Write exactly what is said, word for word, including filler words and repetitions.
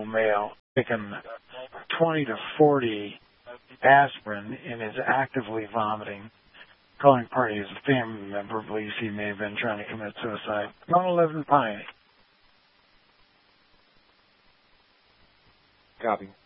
normal male, taken twenty to forty aspirin and is actively vomiting, calling party as a family member, believes he may have been trying to commit suicide. Going to live in Piney. Copy.